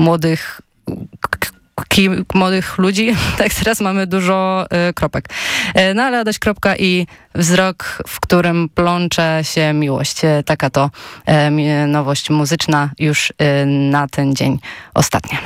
młodych ludzi, tak teraz mamy dużo kropek. No ale Adaś kropka i wzrok, w którym plącze się miłość. Taka to nowość muzyczna już na ten dzień ostatnia.